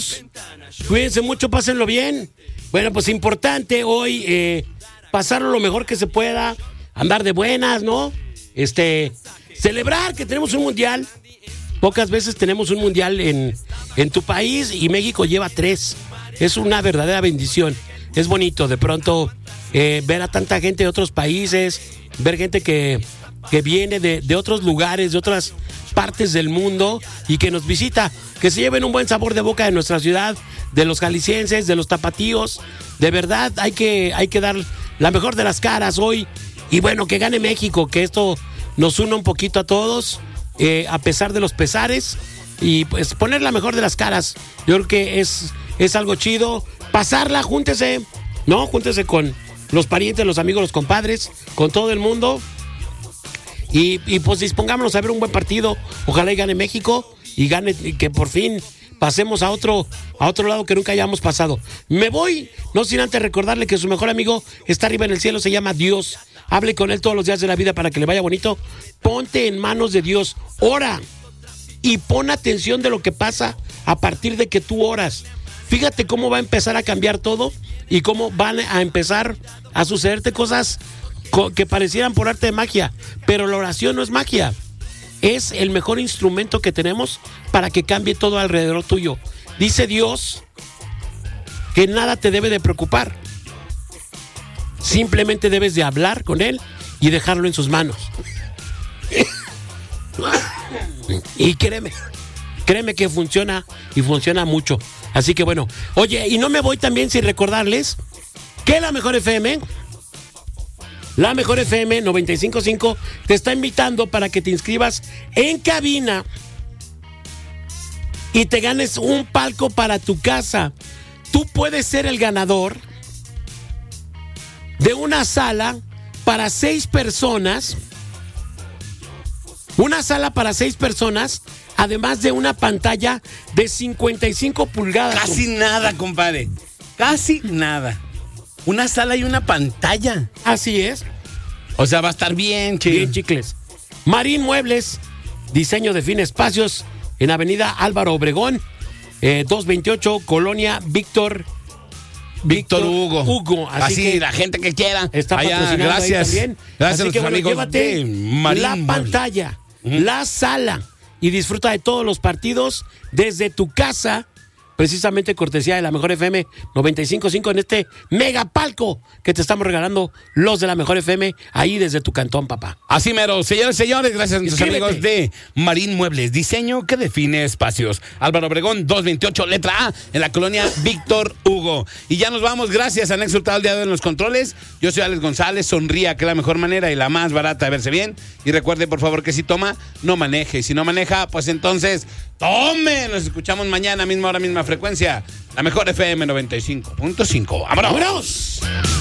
Cuídense mucho, pásenlo bien. Bueno, pues importante hoy pasarlo lo mejor que se pueda, andar de buenas, ¿no? Celebrar que tenemos un mundial. Pocas veces tenemos un mundial en tu país y México lleva 3. Es una verdadera bendición. Es bonito de pronto ver a tanta gente de otros países, ver gente que viene de otros lugares, de otras partes del mundo y que nos visita, que se lleven un buen sabor de boca de nuestra ciudad, de los jaliscienses, de los tapatíos. De verdad hay que dar la mejor de las caras hoy y bueno, que gane México, que esto nos una un poquito a todos, a pesar de los pesares, y pues poner la mejor de las caras. Yo creo que es algo chido, pasarla, júntese, ¿no? Júntese con los parientes, los amigos, los compadres, con todo el mundo. Y pues dispongámonos a ver un buen partido. Ojalá y gane México y gane, y que por fin pasemos a otro lado que nunca hayamos pasado. Me voy, no sin antes recordarle que su mejor amigo está arriba en el cielo, se llama Dios. Hable con él todos los días de la vida para que le vaya bonito. Ponte en manos de Dios, ora y pon atención de lo que pasa a partir de que tú oras. Fíjate cómo va a empezar a cambiar todo y cómo van a empezar a sucederte cosas que parecieran por arte de magia, pero la oración no es magia, es el mejor instrumento que tenemos para que cambie todo alrededor tuyo. Dice Dios que nada te debe de preocupar, simplemente debes de hablar con Él y dejarlo en sus manos. Y créeme que funciona y funciona mucho. Así que bueno, oye, y no me voy también sin recordarles que la Mejor FM 95.5 te está invitando para que te inscribas en cabina y te ganes un palco para tu casa. Tú puedes ser el ganador de una sala para 6 personas. Una sala para 6 personas, además de una pantalla de 55 pulgadas. Casi nada, compadre. Casi nada. Una sala y una pantalla. Así es. O sea, va a estar bien, Bien, chicles. Marín Muebles, diseño define espacios en Avenida Álvaro Obregón, 228, Colonia Víctor Hugo. Así la gente que quiera. Está patrocinando gracias. ahí también. Gracias Así a que los bueno, amigos llévate de Marín la Muebles. pantalla, la sala y disfruta de todos los partidos desde tu casa, precisamente cortesía de la Mejor FM 95.5 en este mega palco que te estamos regalando los de la Mejor FM ahí desde tu cantón, papá. Así mero, señores, gracias a nuestros Inscríbete. amigos de Marín Muebles, diseño que define espacios. Álvaro Obregón, 228, letra A, en la colonia Víctor Hugo. Y ya nos vamos, gracias a Nex Hurtado el día de hoy en los controles. Yo soy Alex González, sonría, que es la mejor manera y la más barata de verse bien. Y recuerde, por favor, que si toma, no maneje. Y si no maneja, pues entonces, tome. Nos escuchamos mañana, misma hora, misma frecuencia. La Mejor FM 95.5. ¡Vámonos! ¡Vámonos!